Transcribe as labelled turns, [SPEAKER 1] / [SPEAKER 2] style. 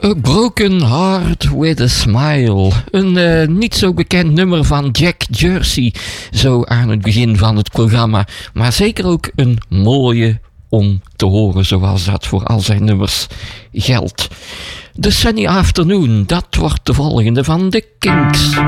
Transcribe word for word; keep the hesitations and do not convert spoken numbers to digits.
[SPEAKER 1] A Broken Heart with a Smile. Een uh, niet zo bekend nummer van Jack Jersey. Zo aan het begin van het programma. Maar zeker ook een mooie om te horen, zoals dat voor al zijn nummers geldt. The Sunny Afternoon, dat wordt de volgende van de Kinks.